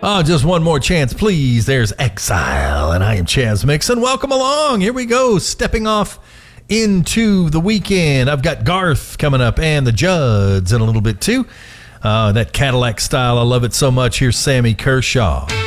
Oh, just one more chance, please. There's Exile, and I am Chaz Mixon. Welcome along. Here we go, stepping off into the weekend. I've got Garth coming up and the Judds in a little bit, too. That Cadillac style, I love it so much. Here's Sammy Kershaw.